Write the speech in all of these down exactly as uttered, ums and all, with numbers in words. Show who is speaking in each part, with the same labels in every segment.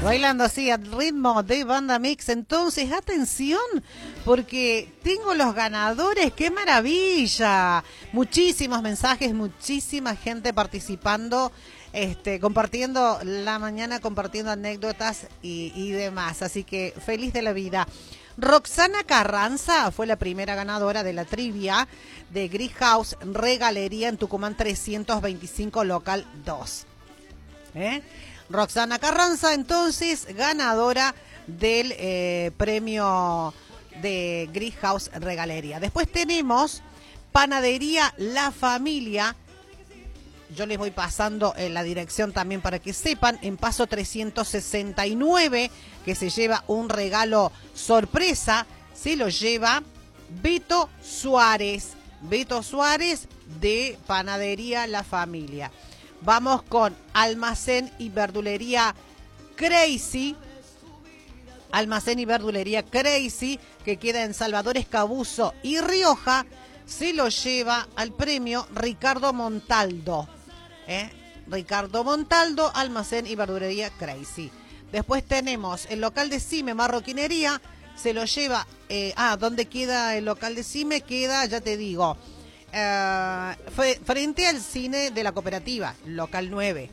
Speaker 1: bailando así al ritmo de Banda Mix. Entonces, atención, porque tengo los ganadores. ¡Qué maravilla! Muchísimos mensajes, muchísima gente participando, este, compartiendo la mañana, compartiendo anécdotas y, y demás. Así que feliz de la vida. Roxana Carranza fue la primera ganadora de la trivia de Gris House Regalería en Tucumán trescientos veinticinco, local dos. ¿Eh? Roxana Carranza, entonces, ganadora del eh, premio de Gris House Regalería. Después tenemos Panadería La Familia. Yo les voy pasando en la dirección también para que sepan. En Paso trescientos sesenta y nueve, que se lleva un regalo sorpresa. Se lo lleva Beto Suárez. Beto Suárez de Panadería La Familia. Vamos con Almacén y Verdulería Crazy. Almacén y Verdulería Crazy, que queda en Salvador Escabuzo y Rioja. Se lo lleva al premio Ricardo Montaldo. ¿Eh? Ricardo Montaldo, Almacén y Verdulería Crazy. Después tenemos el local de Cime, Marroquinería. Se lo lleva... Eh, ah, ¿dónde queda el local de Cime? Queda, ya te digo... Uh, frente al cine de la cooperativa, local nueve.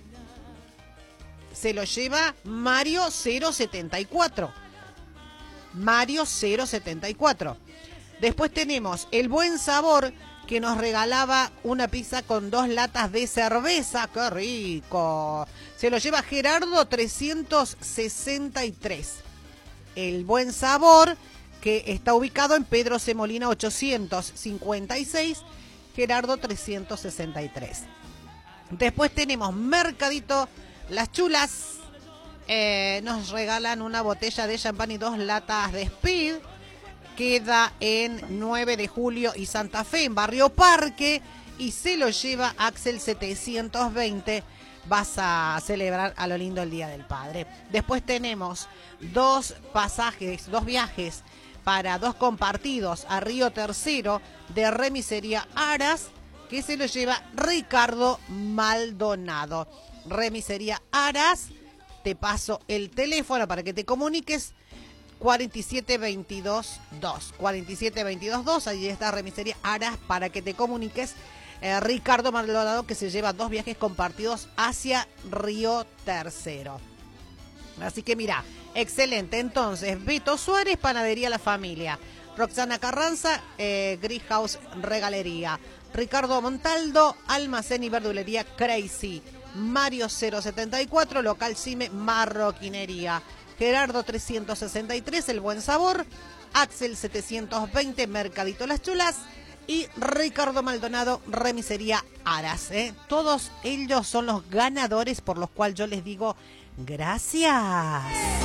Speaker 1: Se lo lleva Mario cero setenta y cuatro. Mario cero setenta y cuatro. Después tenemos El Buen Sabor, que nos regalaba una pizza con dos latas de cerveza. ¡Qué rico! Se lo lleva Gerardo trescientos sesenta y tres. El Buen Sabor, que está ubicado en Pedro C. Molina ochocientos cincuenta y seis. Gerardo trescientos sesenta y tres. Después tenemos Mercadito Las Chulas. Eh, nos regalan una botella de champán y dos latas de Speed. Queda en nueve de julio y Santa Fe, en Barrio Parque. Y se lo lleva Axel setecientos veinte. Vas a celebrar a lo lindo el Día del Padre. Después tenemos dos pasajes, dos viajes para dos compartidos a Río Tercero de Remisería Aras, que se lo lleva Ricardo Maldonado. Remisería Aras, te paso el teléfono para que te comuniques. cuarenta y siete veintidós dos. cuarenta y siete veintidós dos, ahí está Remisería Aras para que te comuniques. Eh, Ricardo Maldonado, que se lleva dos viajes compartidos hacia Río Tercero. Así que mira, excelente. Entonces, Beto Suárez, Panadería La Familia. Roxana Carranza, eh, Gris House Regalería. Ricardo Montaldo, Almacén y Verdulería Crazy. Mario cero setenta y cuatro, Local Cime, Marroquinería. Gerardo trescientos sesenta y tres, El Buen Sabor. Axel setecientos veinte, Mercadito Las Chulas. Y Ricardo Maldonado, Remisería Aras. ¿eh? Todos ellos son los ganadores, por los cuales yo les digo... gracias.